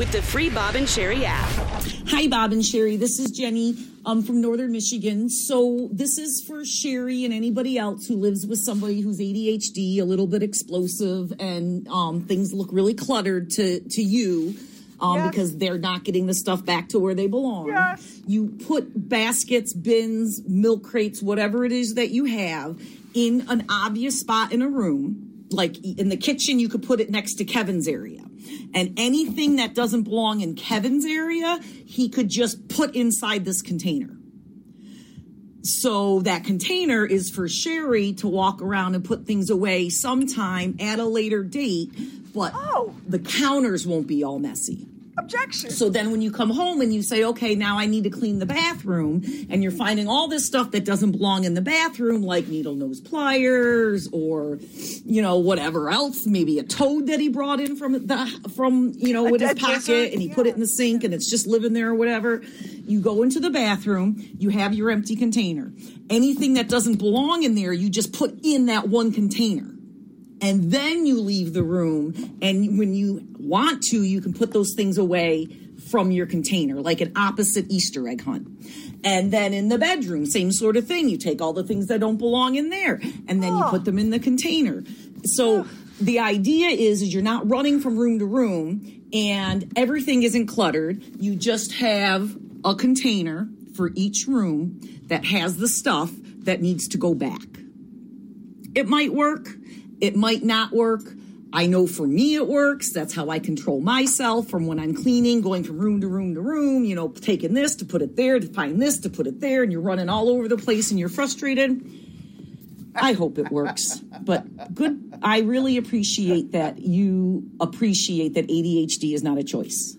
with the free Bob and Sherry app. Hi, Bob and Sherry. This is Jenny from Northern Michigan. So this is for Sherry and anybody else who lives with somebody who's ADHD, a little bit explosive, and things look really cluttered to you. Yes. Because they're not getting the stuff back to where they belong. Yes. You put baskets, bins, milk crates, whatever it is that you have in an obvious spot in a room. Like in the kitchen, you could put it next to Kevin's area. And anything that doesn't belong in Kevin's area, he could just put inside this container. So that container is for Sherry to walk around and put things away sometime at a later date, but the counters won't be all messy. Objection. So then when you come home and you say, okay, now I need to clean the bathroom, and you're finding all this stuff that doesn't belong in the bathroom, like needle nose pliers or, whatever else, maybe a toad that he brought in from with his pocket, and he put it in the sink and it's just living there or whatever. You go into the bathroom, you have your empty container. Anything that doesn't belong in there, you just put in that one container. And then you leave the room, and when you want to, you can put those things away from your container, like an opposite Easter egg hunt. And then in the bedroom, same sort of thing. You take all the things that don't belong in there, and then you put them in the container. So the idea is you're not running from room to room, and everything isn't cluttered. You just have a container for each room that has the stuff that needs to go back. It might work. It might not work. I know for me it works. That's how I control myself from when I'm cleaning, going from room to room to room, taking this to put it there, to find this to put it there, and you're running all over the place and you're frustrated. I hope it works. But good. I really appreciate that you appreciate that ADHD is not a choice.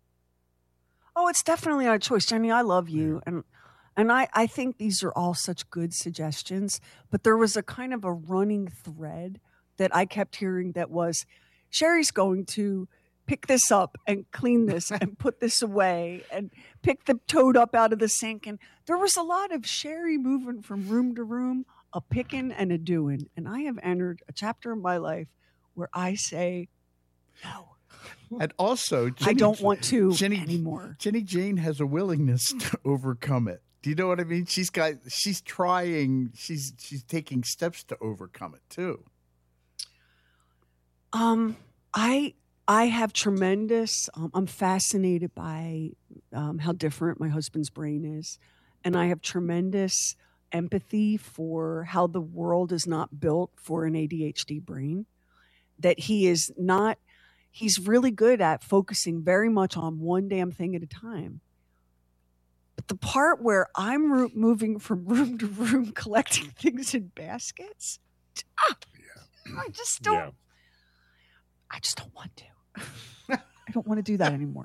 Oh, it's definitely not a choice. Jenny, I love you. And I think these are all such good suggestions. But there was a kind of a running thread that I kept hearing that was, Sherry's going to pick this up and clean this and put this away and pick the toad up out of the sink. And there was a lot of Sherry moving from room to room, a picking and a doing. And I have entered a chapter in my life where I say, no. And also, I don't want to anymore. Jenny Jane has a willingness to overcome it. Do you know what I mean? She's trying, she's taking steps to overcome it too. I have tremendous, I'm fascinated by how different my husband's brain is. And I have tremendous empathy for how the world is not built for an ADHD brain. That he's really good at focusing very much on one damn thing at a time. But the part where I'm moving from room to room, collecting things in baskets, I just don't want to. I don't want to do that anymore.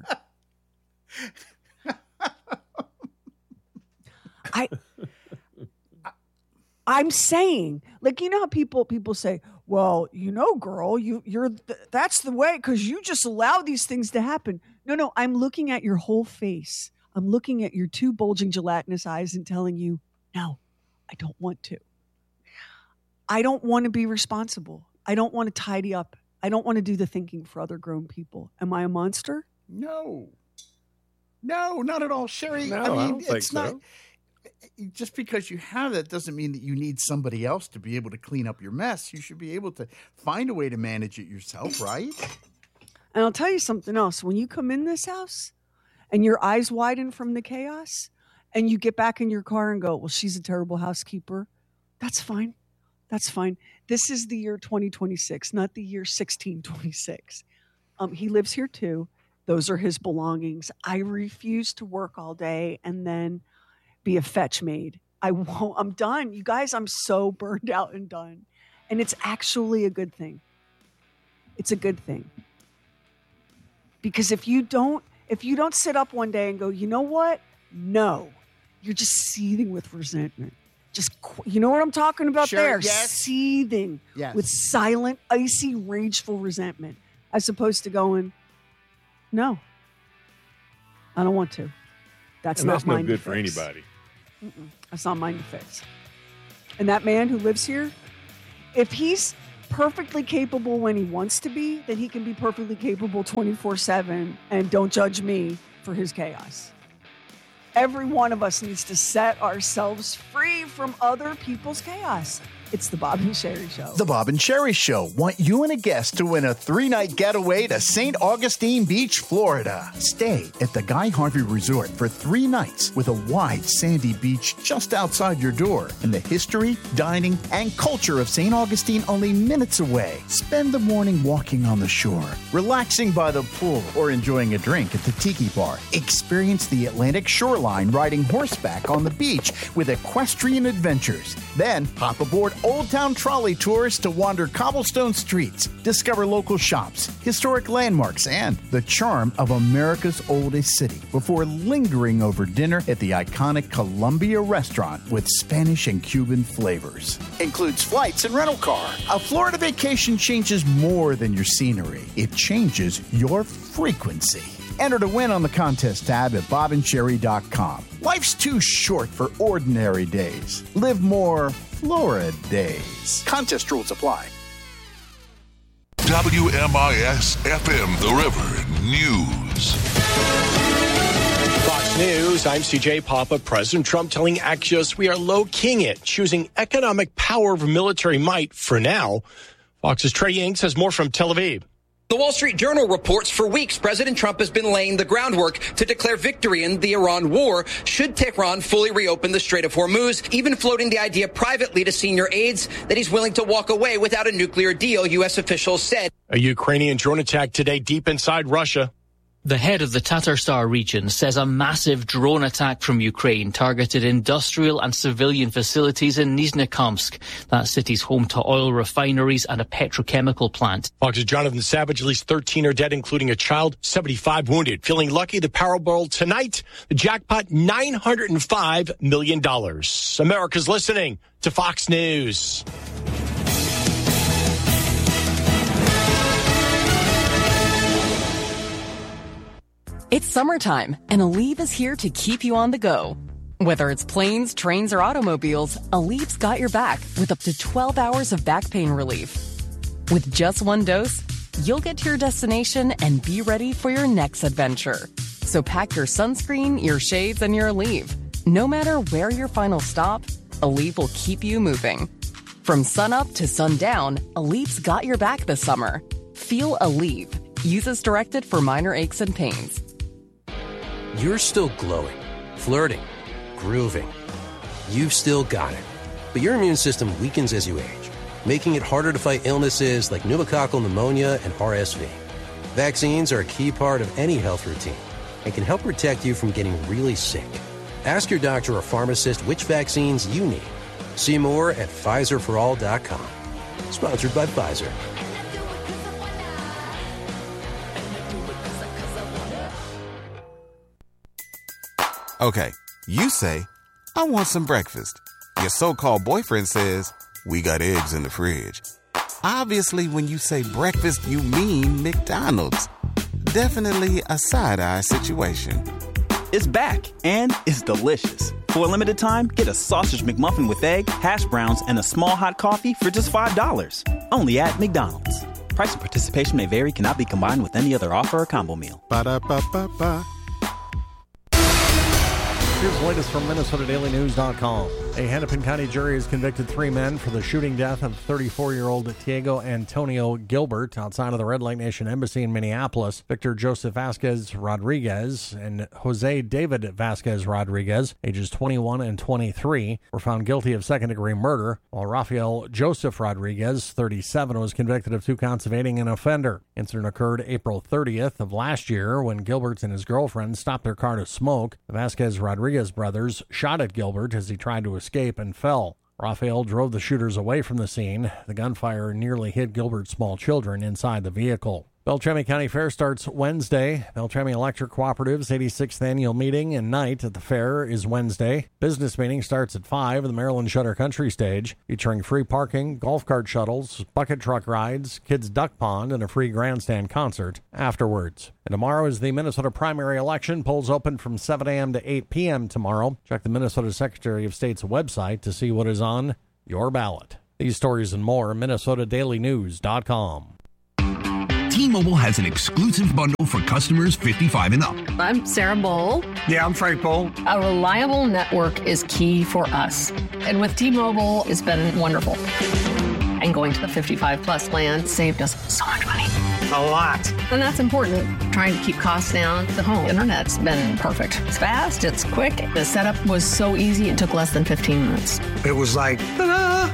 I'm saying, like, how people say, well, girl, that's the way, because you just allow these things to happen. No, I'm looking at your whole face. I'm looking at your two bulging gelatinous eyes and telling you, no, I don't want to. I don't want to be responsible. I don't want to tidy up. I don't want to do the thinking for other grown people. Am I a monster? No, not at all, Sherry. No, I don't think so. Not, just because you have that doesn't mean that you need somebody else to be able to clean up your mess. You should be able to find a way to manage it yourself, right? And I'll tell you something else. When you come in this house and your eyes widen from the chaos and you get back in your car and go, well, she's a terrible housekeeper. That's fine. That's fine. This is the year 2026, not the year 1626. He lives here too. Those are his belongings. I refuse to work all day and then be a fetch maid. I won't. I'm done. You guys, I'm so burned out and done. And it's actually a good thing. It's a good thing. Because if you don't sit up one day and go, you know what? No. You're just seething with resentment. You know what I'm talking about there? Yes. Seething with silent, icy, rageful resentment. As opposed to going, no, I don't want to. That's not mine to fix. That's no good for anybody. That's not mine to fix. And that man who lives here, if he's perfectly capable when he wants to be, then he can be perfectly capable 24/7, and don't judge me for his chaos. Every one of us needs to set ourselves free from other people's chaos. It's the Bob and Sherry Show. The Bob and Sherry Show want you and a guest to win a 3-night getaway to St. Augustine Beach, Florida. Stay at the Guy Harvey Resort for 3 nights with a wide sandy beach just outside your door and the history, dining, and culture of St. Augustine only minutes away. Spend the morning walking on the shore, relaxing by the pool, or enjoying a drink at the Tiki Bar. Experience the Atlantic shoreline riding horseback on the beach with equestrian adventures. Then hop aboard Old Town Trolley tours to wander cobblestone streets, discover local shops, historic landmarks, and the charm of America's oldest city before lingering over dinner at the iconic Columbia restaurant with Spanish and Cuban flavors. Includes flights and rental car. A Florida vacation changes more than your scenery. It changes your frequency. Enter to win on the contest tab at bobandsherry.com. Life's too short for ordinary days. Live more Florida days. Contest rules apply. WMIS FM The River News. Fox News, I'm CJ Papa. President Trump telling Axios we are low-keying it, choosing economic power over military might for now. Fox's Trey Yingst has more from Tel Aviv. The Wall Street Journal reports for weeks President Trump has been laying the groundwork to declare victory in the Iran war should Tehran fully reopen the Strait of Hormuz, even floating the idea privately to senior aides that he's willing to walk away without a nuclear deal, U.S. officials said. A Ukrainian drone attack today deep inside Russia. The head of the Tatarstan region says a massive drone attack from Ukraine targeted industrial and civilian facilities in Nizhnekamsk. That city's home to oil refineries and a petrochemical plant. Fox's Jonathan Savage, at least 13 are dead, including a child, 75 wounded. Feeling lucky, the Powerball tonight, the jackpot $905 million. America's listening to Fox News. It's summertime, and Aleve is here to keep you on the go. Whether it's planes, trains, or automobiles, Aleve's got your back with up to 12 hours of back pain relief. With just one dose, you'll get to your destination and be ready for your next adventure. So pack your sunscreen, your shades, and your Aleve. No matter where your final stop, Aleve will keep you moving. From sunup to sundown, Aleve's got your back this summer. Feel Aleve. Use as directed for minor aches and pains. You're still glowing, flirting, grooving. You've still got it. But your immune system weakens as you age, making it harder to fight illnesses like pneumococcal pneumonia and RSV. Vaccines are a key part of any health routine and can help protect you from getting really sick. Ask your doctor or pharmacist which vaccines you need. See more at PfizerForAll.com. Sponsored by Pfizer. Okay, you say, I want some breakfast. Your so-called boyfriend says, we got eggs in the fridge. Obviously, when you say breakfast, you mean McDonald's. Definitely a side-eye situation. It's back, and it's delicious. For a limited time, get a sausage McMuffin with egg, hash browns, and a small hot coffee for just $5. Only at McDonald's. Price and participation may vary, cannot be combined with any other offer or combo meal. Ba-da-ba-ba-ba. Here's the latest from MinnesotaDailyNews.com. A Hennepin County jury has convicted 3 men for the shooting death of 34-year-old Diego Antonio Gilbert outside of the Red Light Nation Embassy in Minneapolis. Victor Joseph Vasquez Rodriguez and Jose David Vasquez Rodriguez, ages 21 and 23, were found guilty of second-degree murder, while Rafael Joseph Rodriguez, 37, was convicted of 2 counts of aiding an offender. Incident occurred April 30th of last year when Gilbert and his girlfriend stopped their car to smoke. The Vasquez Rodriguez brothers shot at Gilbert as he tried to escape and fell. Rafael drove the shooters away from the scene. The gunfire nearly hit Gilbert's small children inside the vehicle. Beltrami County Fair starts Wednesday. Beltrami Electric Cooperative's 86th annual meeting and night at the fair is Wednesday. Business meeting starts at 5 at the Maryland Shutter Country Stage, featuring free parking, golf cart shuttles, bucket truck rides, kids duck pond, and a free grandstand concert afterwards. And tomorrow is the Minnesota primary election. Polls open from 7 a.m. to 8 p.m. tomorrow. Check the Minnesota Secretary of State's website to see what is on your ballot. These stories and more, MinnesotaDailyNews.com. T-Mobile has an exclusive bundle for customers 55 and up. I'm Sarah Bowl. Yeah, I'm Frank Bowl. A reliable network is key for us. And with T-Mobile, it's been wonderful. And going to the 55-plus plan saved us so much money. A lot. And that's important. Trying to keep costs down. The home internet's been perfect. It's fast, it's quick. The setup was so easy, it took less than 15 minutes. It was like, ta-da!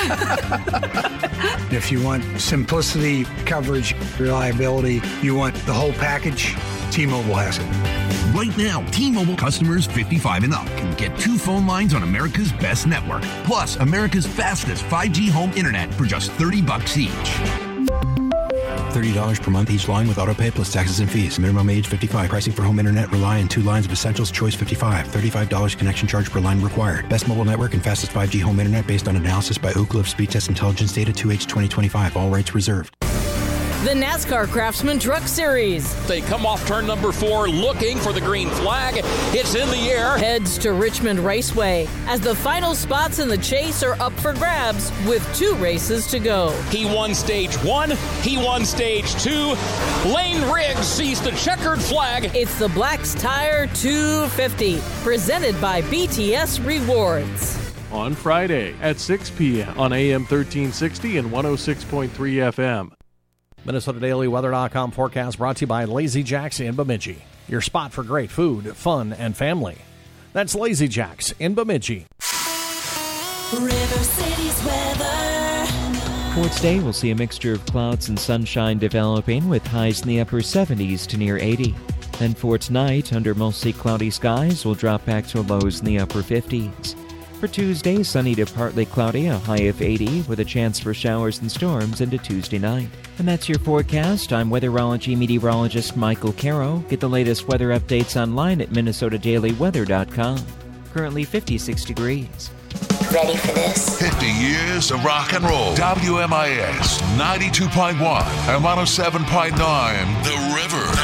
If you want simplicity, coverage, reliability, you want the whole package, T-Mobile has it. Right now, T-Mobile customers 55 and up can get 2 phone lines on America's best network, plus America's fastest 5G home internet for just $30 each. $30 per month each line with autopay plus taxes and fees. Minimum age 55. Pricing for home internet rely on 2 lines of Essentials Choice 55. $35 connection charge per line required. Best mobile network and fastest 5G home internet based on analysis by Ookla of Speed Test Intelligence data 2H 2025. All rights reserved. The NASCAR Craftsman Truck Series. They come off turn number 4 looking for the green flag. It's in the air. Heads to Richmond Raceway as the final spots in the chase are up for grabs with 2 races to go. He won stage 1. He won stage 2. Lane Riggs sees the checkered flag. It's the Black's Tire 250 presented by BTS Rewards. On Friday at 6 p.m. on AM 1360 and 106.3 FM. MinnesotaDailyWeather.com forecast brought to you by Lazy Jack's in Bemidji. Your spot for great food, fun, and family. That's Lazy Jack's in Bemidji. River City's weather. For today, we'll see a mixture of clouds and sunshine developing with highs in the upper 70s to near 80. Then for tonight, under mostly cloudy skies, we'll drop back to lows in the upper 50s. For Tuesday, sunny to partly cloudy, a high of 80, with a chance for showers and storms into Tuesday night. And that's your forecast. I'm weatherology meteorologist Michael Caro. Get the latest weather updates online at MinnesotaDailyWeather.com. Currently 56 degrees. Ready for this? 50 years of rock and roll. WMIS 92.1 and 107.9. The River.